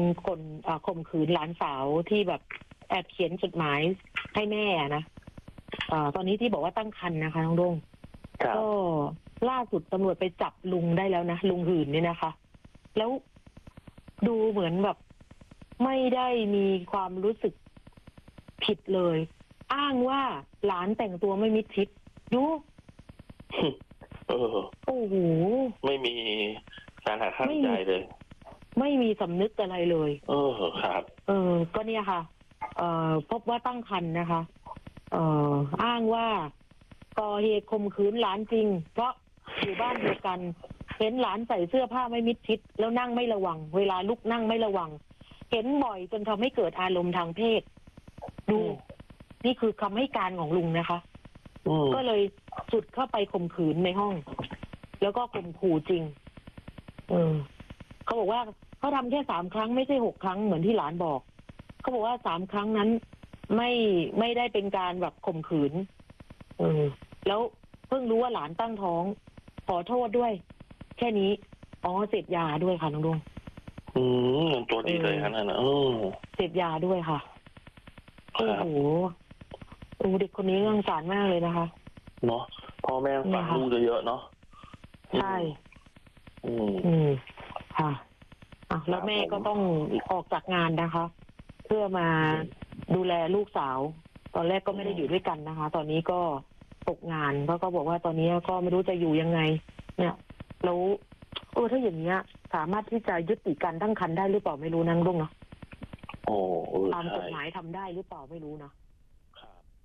คนข่มขืนหลานสาวที่แบบแอบเขียนจดหมายให้แม่นะตอนนี้ที่บอกว่าตั้งครรภ์นะคะน้องดงก็ล่าสุดตำรวจไปจับลุงได้แล้วนะลุงหื่นเนี่ยนะคะแล้วดูเหมือนแบบไม่ได้มีความรู้สึกผิดเลย อ้างว่าหลานแต่งตัวไม่มิดชิดดูโอ้โหไม่มีการหักห้ามใจเลยไม่มีสำนึกอะไรเลยครับก็เนี่ยค่ะพบว่าตั้งครรภ์นะคะอ้างว่าก่อเหตุข่มขืนหลานจริงเพราะอยู่บ้านเดียวกันเห็นหลานใส่เสื้อผ้าไม่มิดชิดแล้วนั่งไม่ระวังเวลาลุกนั่งไม่ระวังเห็นบ่อยจนทำให้เกิดอารมณ์ทางเพศดูนี่คือคำให้การของลุงนะคะก็เลยสุดเข้าไปข่มขืนในห้องแล้วก็ข่มขู่จริงเขาบอกว่าเขาทำแค่3 ครั้งไม่ใช่6 ครั้งเหมือนที่หลานบอกเขาบอกว่า3 ครั้งนั้นไม่ได้เป็นการแบบข่มขืนแล้วเพิ่งรู้ว่าหลานตั้งท้องขอโทษด้วยแค่นี้เสพยาด้วยค่ะน้องดวงตัวดีเลยขนาดนั้นเสพยาด้วยค่ะโอ้โหเด็กคนนี้สงสารมากเลยนะคะเนาะพ่อแม่ฝากลูกเยอะๆเนาะใช่ค่ะแล้วแม่ก็ต้องออกจากงานนะคะเพื่อมาดูแลลูกสาวตอนแรกก็ไม่ได้อยู่ด้วยกันนะคะตอนนี้ก็ตกงานเพราะก็บอกว่าตอนนี้ก็ไม่รู้จะอยู่ยังไงเนี่ยแล้วถ้าอย่างเนี้ยสามารถที่จะยุติการตั้งครรภ์ได้หรือเปล่าไม่รู้นั่งดุ้งเนาะตามกฎหมายทำได้หรือเปล่าไม่รู้เนาะ